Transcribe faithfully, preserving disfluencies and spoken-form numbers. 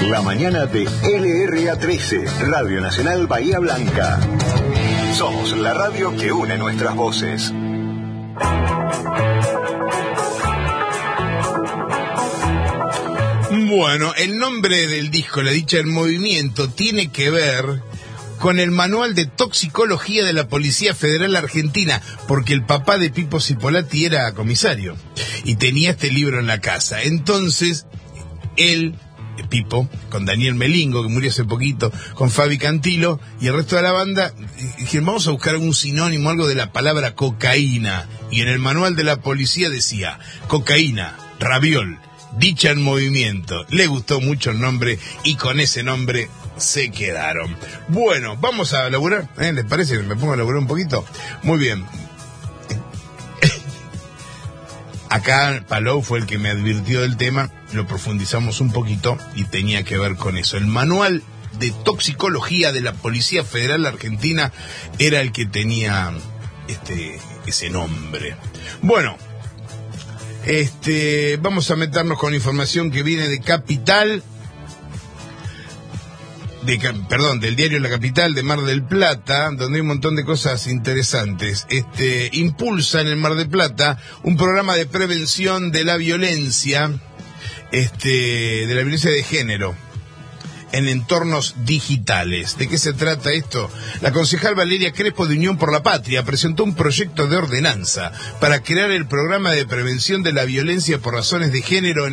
La mañana de L R A trece, Radio Nacional Bahía Blanca. Somos la radio que une nuestras voces. Bueno, el nombre del disco, La Dicha del Movimiento, tiene que ver con el manual de toxicología de la Policía Federal Argentina, porque el papá de Pipo Cipollati era comisario y tenía este libro en la casa. Entonces, él, Pipo, con Daniel Melingo, que murió hace poquito, con Fabi Cantilo y el resto de la banda, dijeron, vamos a buscar algún sinónimo, algo de la palabra cocaína. Y en el manual de la policía decía, cocaína, raviol, dicha en movimiento. Le gustó mucho el nombre y con ese nombre se quedaron. Bueno, vamos a laburar, ¿eh? ¿Les parece que me pongo a laburar un poquito? Muy bien. Acá Palou fue el que me advirtió del tema, lo profundizamos un poquito y tenía que ver con eso. El manual de toxicología de la Policía Federal Argentina era el que tenía este ese nombre. Bueno, este vamos a meternos con información que viene de Capital. De, perdón, del diario La Capital de Mar del Plata, donde hay un montón de cosas interesantes. Este, impulsa en el Mar del Plata un programa de prevención de la violencia, este, de la violencia de género en entornos digitales. ¿De qué se trata esto? La concejal Valeria Crespo de Unión por la Patria presentó un proyecto de ordenanza para crear el programa de prevención de la violencia por razones de género en